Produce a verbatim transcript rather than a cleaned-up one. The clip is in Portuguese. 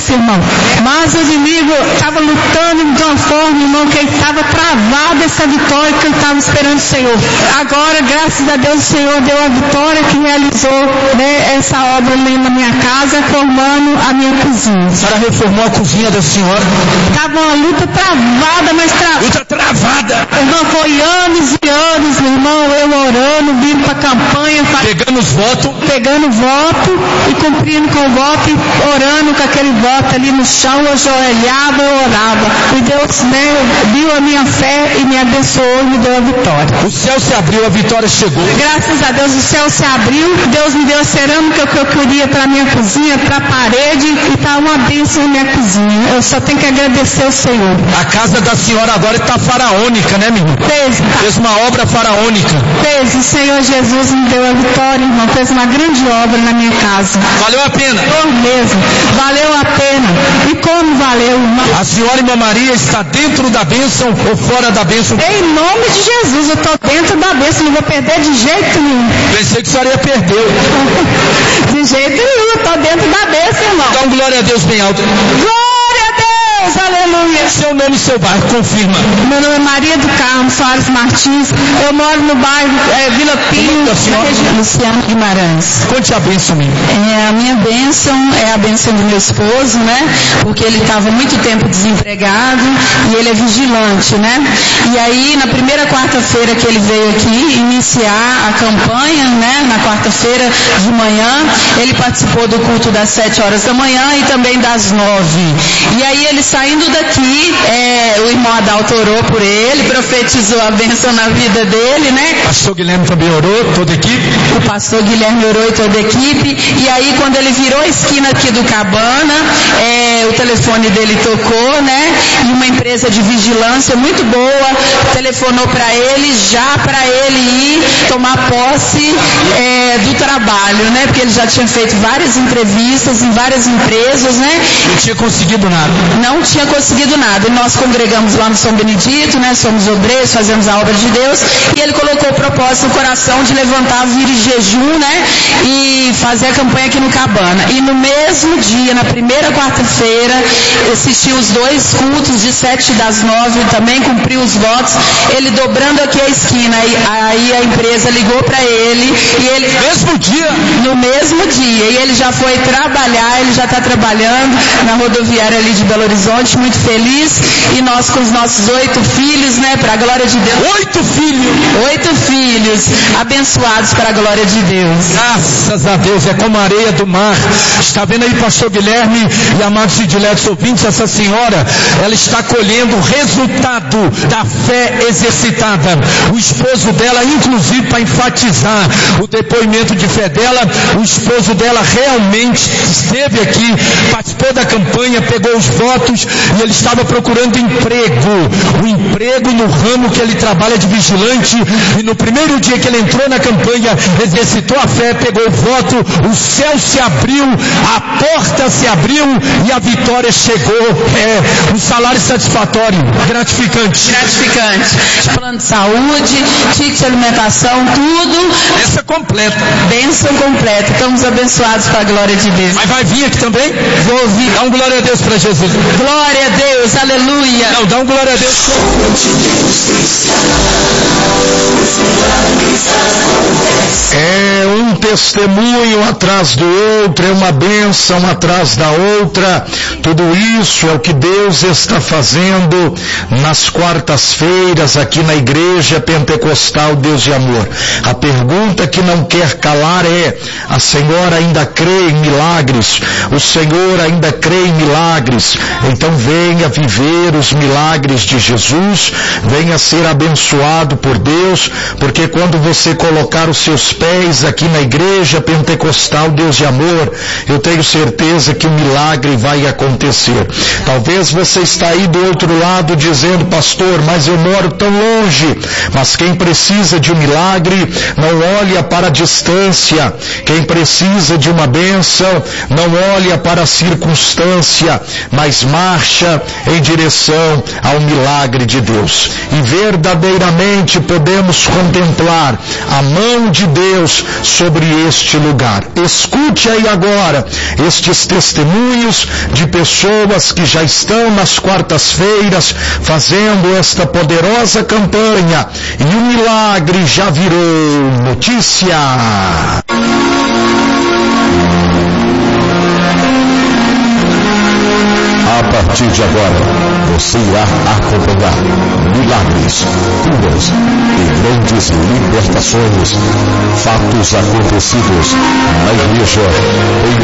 benção, irmão. Mas o inimigo estava lutando de uma forma, irmão, que ele estava travado essa vitória que ele estava esperando o Senhor. Agora, graças a Deus, o Senhor deu a vitória que realizou, né, essa obra ali na minha casa, formando a minha cozinha. A senhora reformou a cozinha da senhora? Estava uma luta travada, mas travada. Luta travada. Irmão, foi anos e anos, meu irmão, eu orando, vindo para a campanha. Pra... Pegando os votos. Pegando voto e cumprindo com o voto e orando com aquele voto ali no chão, eu ajoelhava, eu orava. E Deus, né, viu a minha fé e me abençoou e me deu a vitória. O céu se abriu, a vitória chegou. Graças a Deus o céu se abriu, Deus me deu a cerâmica que eu queria para a minha cozinha, para a parede, e está uma bênção na minha cozinha. Eu só tenho que agradecer ao Senhor. A casa da senhora agora está faraônica, né, menino? Fez. Tá. Fez uma obra faraônica. Fez, o Senhor Jesus me deu a vitória, irmão. Fez uma grande obra na minha casa. Valeu a pena? Foi mesmo. Valeu a pena. E como valeu, irmão? A senhora, irmã Maria, está dentro da bênção ou fora da bênção? Em nome de Jesus, eu estou dentro da bênção, não vou perder de jeito nenhum. Pensei que a senhora ia perder. De jeito nenhum, eu estou dentro da bênção, irmão. Dá um glória a Deus bem alto. Glória a Deus, aleluia. Seu nome e seu bairro, confirma. Meu nome é Maria do Carmo Soares Martins, eu moro no bairro é, Vila Pinho, na região Luciano Guimarães. Conte a bênção minha. É, a minha bênção é a bênção do meu esposo, né? Porque ele estava muito tempo desempregado e ele é vigilante, né? E aí, na primeira quarta-feira que ele veio aqui iniciar a campanha, né? Na quarta-feira de manhã, ele participou do culto das sete horas da manhã e também das nove. E aí, ele saindo daqui, é, o irmão Adalto orou por ele, profetizou a bênção na vida dele, né? O pastor Guilherme também orou, toda a equipe? O pastor Guilherme orou e toda a equipe. E aí, quando ele virou a esquina aqui do Cabana, é, o telefone dele tocou, né? E uma empresa de vigilância muito boa telefonou para ele, já para ele ir tomar posse é, do trabalho, né? Porque ele já tinha feito várias entrevistas em várias empresas, né? Não tinha conseguido nada. Não tinha conseguido nada. E nós congregamos lá no São Benedito, né? Somos obreiros, fazemos a obra de Deus. E ele colocou o propósito no coração de levantar, vir em jejum, né? E fazer a campanha aqui no Cabana. E no mesmo dia, na primeira quarta-feira, assistiu os dois cultos de sete das nove, também cumpriu os votos. Ele dobrando aqui a esquina, aí, aí a empresa ligou para ele e ele... Mesmo dia? No mesmo dia. E ele já foi trabalhar, ele já está trabalhando na rodoviária ali de Belo Horizonte, muito feliz. E nós com os nossos oito filhos, né, para a glória de Deus. Oito filhos? Oito filhos, abençoados para a glória de Deus. Graças a Deus, é como a areia do mar. Está vendo aí, pastor Guilherme e amados e diletos ouvintes, essa senhora, ela está colhendo o resultado da fé exercitada. O esposo dela, inclusive para enfatizar o depoimento de fé dela, o esposo dela realmente esteve aqui, participou da campanha, pegou os votos e ele estava procurando emprego, o emprego no ramo que ele trabalha de vigilante, e no primeiro dia que ele entrou na campanha, exercitou a fé, pegou o voto, o céu se abriu, a porta se abriu e a vitória chegou. É um salário satisfatório, gratificante. Gratificante. Plano de saúde, ticket de alimentação, tudo. Essa completa. Bênção completa. Estamos abençoados para a glória de Deus. Mas vai vir aqui também? Vou vir. Dá um glória a Deus para Jesus. Glória a Deus, aleluia. Não, dá um glória a Deus. É um testemunho atrás do outro, é uma bênção atrás da outra. Tudo isso é o que Deus está fazendo nas quartas-feiras aqui na Igreja Pentecostal Deus de Amor. A pergunta que não quer calar é: a senhora ainda crê em milagres? O Senhor ainda crê em milagres? Então venha viver os milagres de Jesus, venha ser abençoado por Deus, porque quando você colocar os seus pés aqui na Igreja Pentecostal Deus de Amor, eu tenho certeza que o milagre vai acontecer. Talvez você está aí do outro lado dizendo: pastor, mas eu moro tão longe. Mas quem precisa de um milagre não olha para a distância. Quem precisa de uma bênção não olha para a circunstância, mas marcha em direção ao milagre de Deus. E verdadeiramente podemos contemplar a mão de Deus sobre este lugar. Escute aí agora estes testemunhos de pessoas que já estão nas quartas-feiras fazendo esta poderosa campanha, e o milagre já virou notícia. A partir de agora, você irá acompanhar milagres, curas e grandes libertações, fatos acontecidos na igreja em